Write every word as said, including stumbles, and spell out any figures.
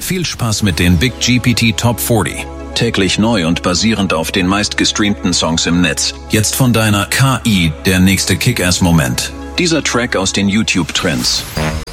viel Spaß mit den Big G P T Top vierzig. Täglich neu und basierend auf den meistgestreamten Songs im Netz. Jetzt von deiner K I der nächste Kick-Ass-Moment. Dieser Track aus den YouTube-Trends.